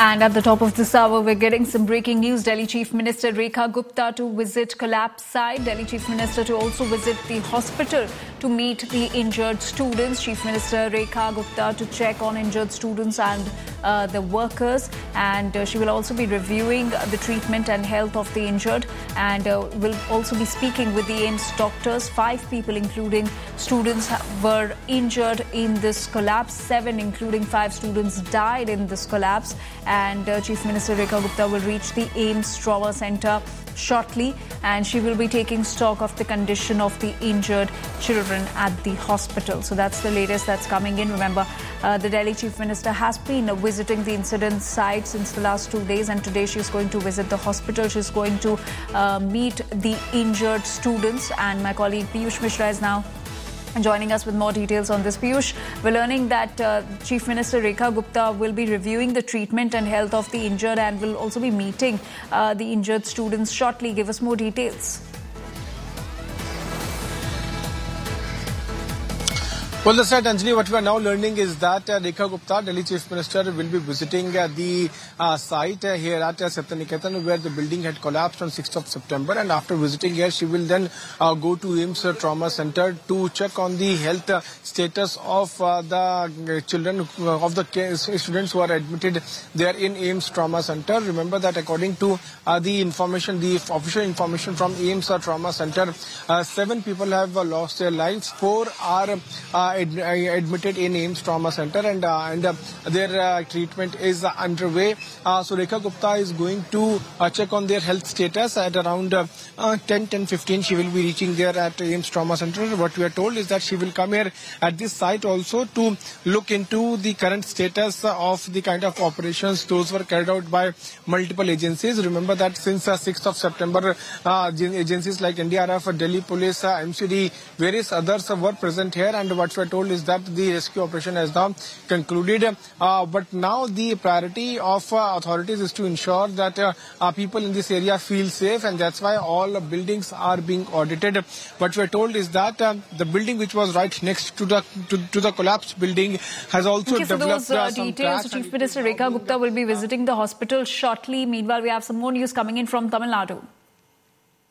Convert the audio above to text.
And at the top of this hour, we're getting some breaking news. Delhi Chief Minister Rekha Gupta to visit collapse site. Delhi Chief Minister to also visit the hospital to meet the injured students. Chief Minister Rekha Gupta to check on injured students and the workers. And she will also be reviewing the treatment and health of the injured. And will also be speaking with the AIIMS doctors. 5 people, including students, were injured in this collapse. 7, including 5 students, died in this collapse. And Chief Minister Rekha Gupta will reach the AIIMS Trauma Centre shortly, and she will be taking stock of the condition of the injured children at the hospital. So that's the latest that's coming in. Remember, the Delhi Chief Minister has been visiting the incident site since the last 2 days, and today she's going to visit the hospital. She's going to meet the injured students, and my colleague Piyush Mishra is now joining us with more details on this. Piyush, we're learning that Chief Minister Rekha Gupta will be reviewing the treatment and health of the injured and will also be meeting the injured students shortly. Give us more details. Well, that's right, Anjali. What we are now learning is that Rekha Gupta, Delhi Chief Minister, will be visiting the site here at Satyaniketan, where the building had collapsed on 6th of September. And after visiting here, she will then go to AIIMS Trauma Center to check on the health status of the children, of the students who are admitted there in AIIMS Trauma Center. Remember that according to the information, the official information from AIIMS Trauma Center, 7 people have lost their lives. 4 are admitted in AIIMS Trauma Center, and their treatment is underway. So Rekha Gupta is going to check on their health status at around 10:15. She will be reaching there at AIIMS Trauma Center. What we are told is that she will come here at this site also to look into the current status of the kind of operations those were carried out by multiple agencies. Remember that since 6th of September, agencies like NDRF, Delhi Police, MCD, various others were present here, and what we are told is that the rescue operation has now concluded. But now the priority of authorities is to ensure that people in this area feel safe, and that's why all buildings are being audited. What we are told is that the building which was right next to the collapsed building has also developed some details. Chief Minister Rekha Gupta will be visiting the hospital shortly. Meanwhile, we have some more news coming in from Tamil Nadu.